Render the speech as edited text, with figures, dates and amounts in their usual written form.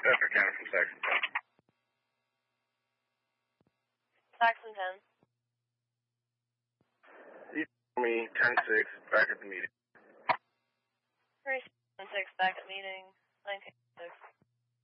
Bedford County from Saxon 10. Saxon 10. You told me 10-6 back at the meeting. 3-6 back at meeting. 19-6.